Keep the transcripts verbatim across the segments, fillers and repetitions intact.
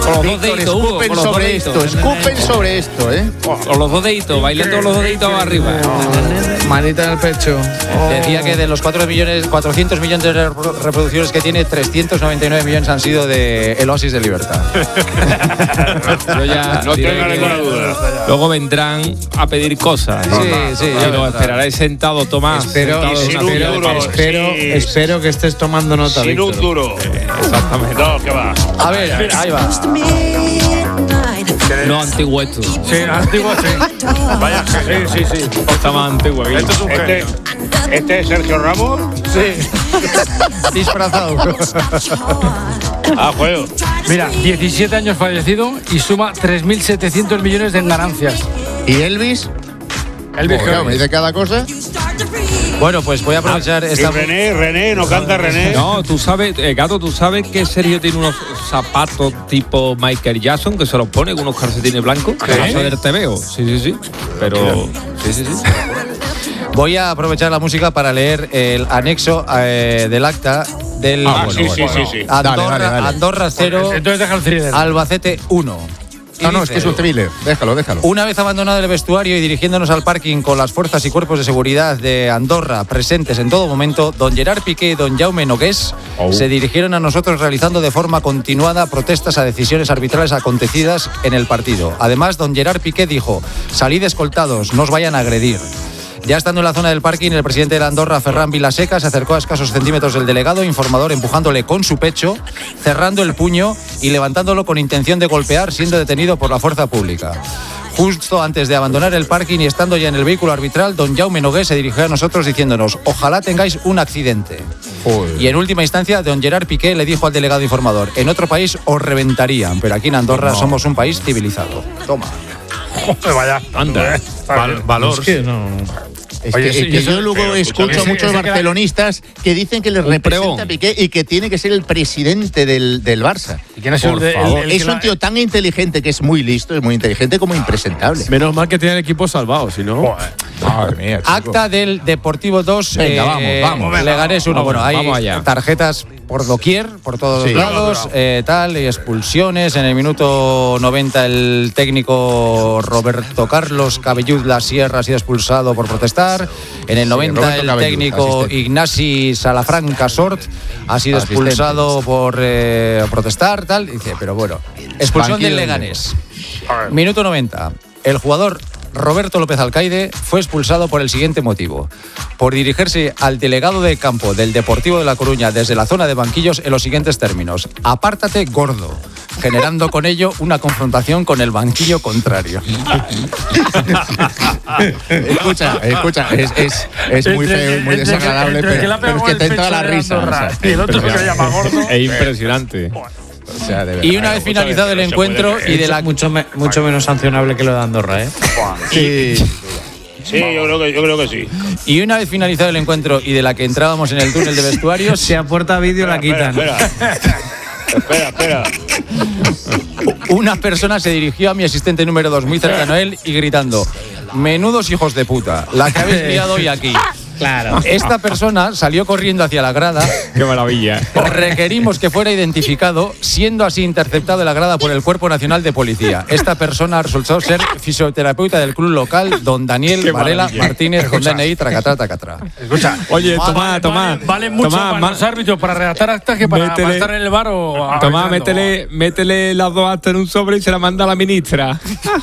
Con los dos deditos, Hugo, escupen con los dos sobre deditos. esto, escupen sobre esto, ¿eh? Con los dos deditos, bailando con los dos deditos arriba. Manita en el pecho. Decía que de los cuatro millones, cuatrocientos millones de repro- reproducciones que tiene, trescientos noventa y nueve millones han sido de El Oasis de Libertad. Yo ya No diré tenga que ninguna duda. luego vendrán a pedir cosas. Sí, sí, ya Y lo vendrán. esperaré sentado, Tomás. Espero, sentado en sin una un silla de duro, palo. espero, Sí. espero que estés tomando nota, Sin un Víctor. duro. Exactamente. No, ¿qué va? A ver, ahí va. No antiguo esto. Sí, antiguo, sí. Vaya, Sí, sí, sí. Está más antiguo aquí. Esto es un Este, genio. este es Sergio Ramos. Disfrazado. Ah, juego. Mira, diecisiete años fallecido y suma tres mil setecientos millones en ganancias. ¿Y Elvis? Elvis Pues, claro, me Presley. dice cada cosa. Bueno, pues voy a aprovechar Y esta. René, René, no canta René. No, tú sabes, eh, Gato, tú sabes que Sergio tiene unos zapatos tipo Michael Jackson que se los pone con unos calcetines blancos. Que vas a ver te veo. Sí, sí, sí. Pero. Sí, sí, sí. Voy a aprovechar la música para leer el anexo eh, del acta del Ah, sí, sí, sí, sí. Andorra, Dale, dale, dale. Andorra cero, Entonces deja el thriller. Albacete uno. Y No, no, es dice, que es un thriller. Déjalo, déjalo. una vez abandonado el vestuario y dirigiéndonos al parking con las fuerzas y cuerpos de seguridad de Andorra presentes en todo momento, don Gerard Piqué y don Jaume Nogués se dirigieron a nosotros realizando de forma continuada protestas a decisiones arbitrales acontecidas en el partido. Además, don Gerard Piqué dijo: salid escoltados, no os vayan a agredir. Ya estando en la zona del parking, el presidente de la Andorra, Ferran Vilaseca, se acercó a escasos centímetros del delegado informador, empujándole con su pecho, cerrando el puño y levantándolo con intención de golpear, siendo detenido por la fuerza pública. Justo antes de abandonar el parking y estando ya en el vehículo arbitral, don Jaume Nogués se dirigió a nosotros diciéndonos: ojalá tengáis un accidente. Joder. Y en última instancia, don Gerard Piqué le dijo al delegado informador: en otro país os reventarían, pero aquí en Andorra somos un país civilizado. Toma. Vaya. Anda. Val- valor. Es que no. Es Oye, que, sí, es que eso- yo luego pero, escucho escúchame, a muchos ese- ese que- barcelonistas que dicen que les Un representa pregón. a Piqué y que tiene que ser el presidente del, del Barça. ¿Y quién ha sido Por el, de- el- favor. el que Es la- un tío tan inteligente que es muy listo, es muy inteligente como impresentable. Menos mal que tiene el equipo salvado, si no. Madre mía, chico. Acta del Deportivo dos. Venga, vamos, vamos. Leganés uno. Vamos, Bueno, hay vamos allá. tarjetas por doquier, por todos Sí. los lados, eh, tal, y expulsiones. En el minuto noventa el técnico Roberto Carlos Cabellud La Sierra ha sido expulsado por protestar. En el noventa Roberto el Cabellud, técnico asistente. Ignasi Salafranca Sort ha sido Asistente. expulsado por eh, protestar, tal. Dice, pero bueno, expulsión Banquillo del de Leganés. Minuto noventa. El jugador Roberto López Alcaide fue expulsado por el siguiente motivo: por dirigirse al delegado de campo del Deportivo de La Coruña desde la zona de banquillos en los siguientes términos: apártate, gordo, generando con ello una confrontación con el banquillo contrario. Escucha, escucha, es, es, es muy Entre- feo y muy entre- desagradable, entre el que le pero, ha pero es pegado que el te entra pecho la de risa. Andorra, o sea, y el otro que se llama gordo. Es impresionante. o sea, de verdad. Y una vez finalizado el no se encuentro puede creer. y de la Mucho, me- mucho menos sancionable que lo de Andorra, ¿eh? Sí. Sí, yo creo que, yo creo que sí. y una vez finalizado el encuentro y de la que entrábamos en el túnel de vestuarios, Si aporta vídeo la Espera, quitan. espera. Espera, espera. una persona se dirigió a mi asistente número dos, muy cercano a él, y gritando: menudos hijos de puta, la que habéis liado hoy aquí. Claro. Esta persona salió corriendo hacia la grada. Qué maravilla. Requerimos que fuera identificado, siendo así interceptado en la grada por el Cuerpo Nacional de Policía. Esta persona ha resultado ser fisioterapeuta del club local, don Daniel Qué Varela maravilla. Martínez, con D N I, tracatra, tracatra. Escucha. Oye, Vale, Tomás, Tomás. Vale, vale mucho Tomás, para ma- los árbitros para redactar actas que para, Métele- para estar en el bar o. Tomás, arbitrando. métele, métele las dos actas en un sobre y se la manda a la ministra.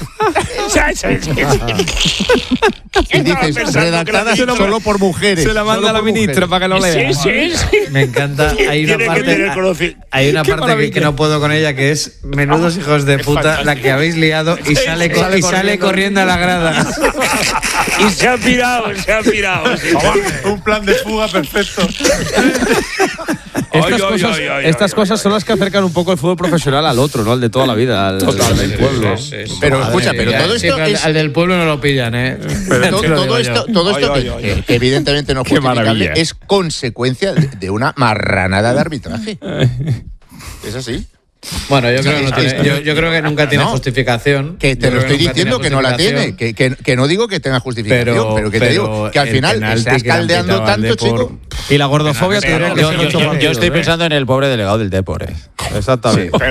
Y dices, redactada Se lo- solo por mujeres. Se la manda solo a la por ministra mujeres. para que lo lea. Sí, sí, sí. Me encanta. Hay una Tiene que parte, tener conoci- hay una Qué parte que, maravilla. que no puedo con ella, que es menudos hijos de puta la que habéis liado y sale, co- y sale corriendo a la grada. Y se ha pirado, se ha pirado. Un plan de fuga perfecto. Estas, Ay, ay, cosas, ay, ay, estas ay, cosas son las que acercan un poco el fútbol profesional al otro, ¿no? Al de toda la vida, al, al del pueblo. Pero escucha, pero todo Sí, esto pero al- es. al del pueblo no lo pillan, ¿eh? To- Te lo todo digo esto, yo. todo esto Ay, que, ay, ay, ay. que evidentemente no es Qué justificable, maravilla. es consecuencia de, de una marranada de arbitraje. Es así. Bueno, yo creo que, no Sí, tiene- yo, yo creo que nunca tiene No. justificación. Que te Yo lo creo estoy nunca tiene diciendo que no la tiene. justificación. Que, que, que no digo que tenga justificación, pero, Pero, que te pero digo que al el final penalti estás que le han caldeando pitado al tanto, Depor- chico. Y la gordofobia Pero tendría que Yo, ser yo- ocho yo- yo partidos, estoy ¿eh? pensando en el pobre delegado del Depor. eh. Exactamente. Pero